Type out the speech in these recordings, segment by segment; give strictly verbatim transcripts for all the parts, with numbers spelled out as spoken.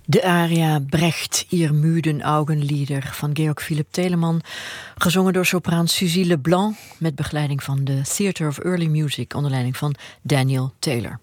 De aria Brecht, Ihr müden Augenlider van Georg Philipp Telemann, gezongen door sopraan Suzy Leblanc met begeleiding van de Theatre of Early Music onder leiding van Daniel Taylor.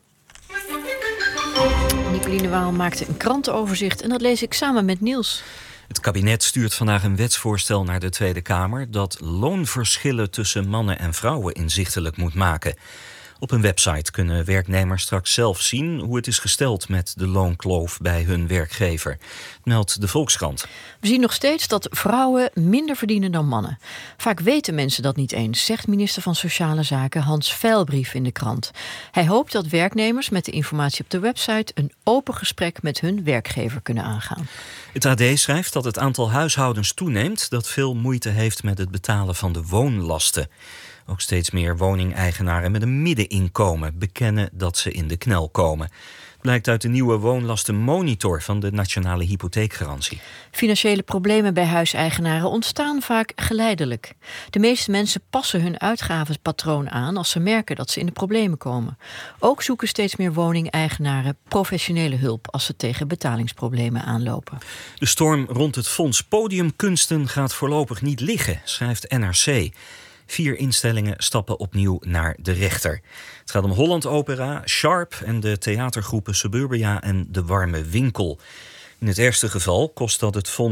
Nicoline Waal maakte een krantenoverzicht en dat lees ik samen met Niels. Het kabinet stuurt vandaag een wetsvoorstel naar de Tweede Kamer dat loonverschillen tussen mannen en vrouwen inzichtelijk moet maken. Op een website kunnen werknemers straks zelf zien hoe het is gesteld met de loonkloof bij hun werkgever, meldt de Volkskrant. We zien nog steeds dat vrouwen minder verdienen dan mannen. Vaak weten mensen dat niet eens, zegt minister van Sociale Zaken Hans Veilbrief in de krant. Hij hoopt dat werknemers met de informatie op de website een open gesprek met hun werkgever kunnen aangaan. Het A D schrijft dat het aantal huishoudens toeneemt dat veel moeite heeft met het betalen van de woonlasten. Ook steeds meer woningeigenaren met een middeninkomen bekennen dat ze in de knel komen. Het blijkt uit de nieuwe woonlastenmonitor van de Nationale Hypotheekgarantie. Financiële problemen bij huiseigenaren ontstaan vaak geleidelijk. De meeste mensen passen hun uitgavenpatroon aan als ze merken dat ze in de problemen komen. Ook zoeken steeds meer woningeigenaren professionele hulp als ze tegen betalingsproblemen aanlopen. De storm rond het Fonds Podiumkunsten gaat voorlopig niet liggen, schrijft N R C. Vier instellingen stappen opnieuw naar de rechter. Het gaat om Holland Opera, Sharp en de theatergroepen Suburbia en De Warme Winkel. In het ergste geval kost dat het fonds